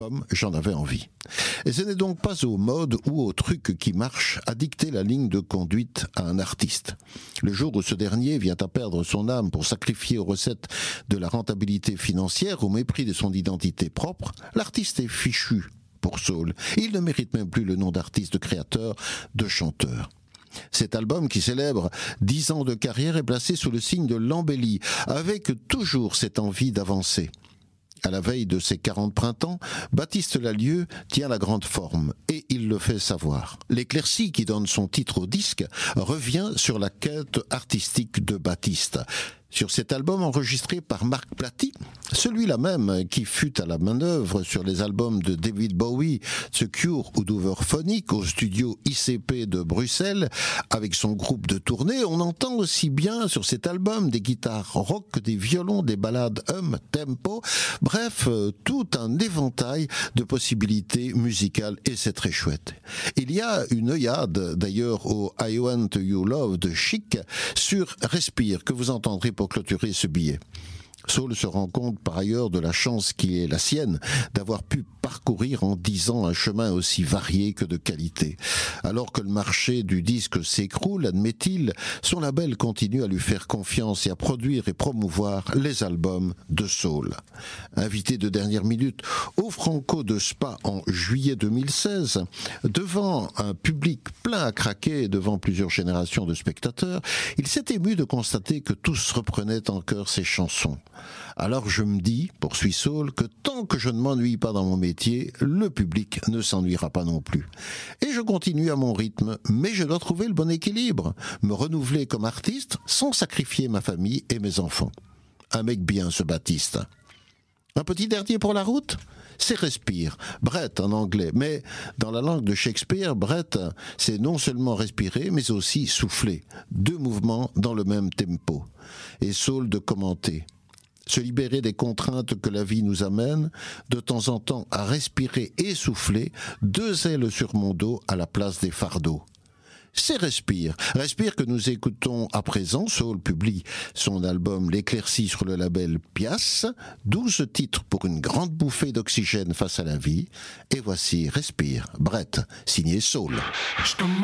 Comme j'en avais envie. Et ce n'est donc pas aux modes ou aux trucs qui marchent à dicter la ligne de conduite à un artiste. Le jour où ce dernier vient à perdre son âme pour sacrifier aux recettes de la rentabilité financière au mépris de son identité propre, l'artiste est fichu pour Saul. Il ne mérite même plus le nom d'artiste, de créateur, de chanteur. Cet album qui célèbre 10 ans de carrière est placé sous le signe de l'embellie, avec toujours cette envie d'avancer. À la veille de ses 40 printemps, Baptiste Lallieu tient la grande forme et il le fait savoir. L'éclaircie qui donne son titre au disque revient sur la quête artistique de Baptiste. Sur cet album enregistré par Marc Platy, celui-là même qui fut à la manœuvre sur les albums de David Bowie, The Cure ou d'Overphonic au studio ICP de Bruxelles, avec son groupe de tournée, on entend aussi bien sur cet album des guitares rock, des violons, des ballades tempo, bref, tout un éventail de possibilités musicales et c'est très chouette. Il y a une œillade d'ailleurs au I Want You Love de Chic sur Respire que vous entendrez pour clôturer ce billet. Saul se rend compte par ailleurs de la chance qui est la sienne d'avoir pu parcourir en 10 ans un chemin aussi varié que de qualité. Alors que le marché du disque s'écroule, admet-il, son label continue à lui faire confiance et à produire et promouvoir les albums de Saul. Invité de dernière minute au Franco de Spa en juillet 2016, devant un public plein à craquer et devant plusieurs générations de spectateurs, il s'est ému de constater que tous reprenaient en chœur ses chansons. Alors je me dis, poursuit Saul, que tant que je ne m'ennuie pas dans mon métier, le public ne s'ennuiera pas non plus. Et je continue à mon rythme, mais je dois trouver le bon équilibre, me renouveler comme artiste sans sacrifier ma famille et mes enfants. Un mec bien ce Baptiste. Un petit dernier pour la route ? C'est Respire, Breath en anglais, mais dans la langue de Shakespeare, Breath, c'est non seulement respirer, mais aussi souffler. 2 mouvements dans le même tempo. Et Saul de commenter. Se libérer des contraintes que la vie nous amène, de temps en temps à respirer et souffler, 2 ailes sur mon dos à la place des fardeaux. C'est Respire. Respire que nous écoutons à présent. Saul publie son album L'éclaircie sur le label Pias. 12 titres pour une grande bouffée d'oxygène face à la vie. Et voici Respire, Breath, signé Saul.